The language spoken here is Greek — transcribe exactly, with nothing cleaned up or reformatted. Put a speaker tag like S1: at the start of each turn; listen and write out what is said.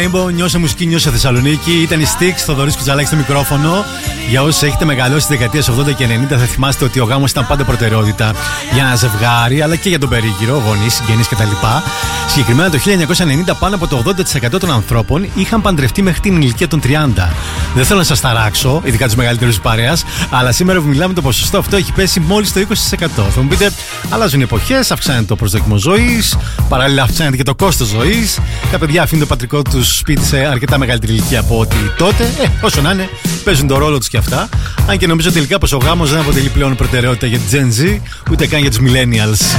S1: Rainbow, νιώσε μουσική, νιώσε Θεσσαλονίκη. Ήταν η Styx, Θοδωρής Κουτσαλάκης στο μικρόφωνο. Για όσους έχετε μεγαλώσει στις δεκαετίες ογδόντα και ενενήντα, θα θυμάστε ότι ο γάμος ήταν πάντα προτεραιότητα για ένα ζευγάρι, αλλά και για τον περίγυρο, γονείς, συγγενείς κτλ. Συγκεκριμένα το χίλια εννιακόσια ενενήντα, πάνω από το ογδόντα τοις εκατό των ανθρώπων είχαν παντρευτεί μέχρι την ηλικία των τριάντα. Δεν θέλω να σας ταράξω, ειδικά τους μεγαλύτερους της παρέας, αλλά σήμερα που μιλάμε το ποσοστό αυτό έχει πέσει μόλις το είκοσι τοις εκατό. Θα μου πείτε, αλλάζουν οι εποχές, αυξάνεται το προσδόκιμο ζωής, παράλληλα αυξάνεται και το κόστος ζωής. Τα παιδιά αφήνουν το πατρικό τους σπίτι σε αρκετά μεγαλύτερη ηλικία από ό,τι τότε. Ε, όσο να είναι, παίζουν το ρόλο τους και αυτά. Αν και νομίζω τελικά πως ο γάμος δεν αποτελεί πλέον προτεραιότητα για τη Gen Z, ούτε καν για τους Millennials.